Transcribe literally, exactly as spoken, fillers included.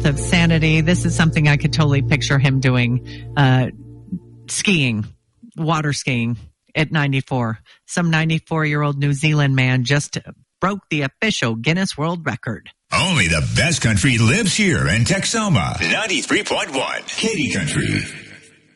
of sanity. This is something I could totally picture him doing. Uh, skiing, water skiing at ninety-four. Some ninety-four-year-old New Zealand man just broke the official Guinness World Record. Only the best country lives here in Texoma. ninety-three point one Katy Country.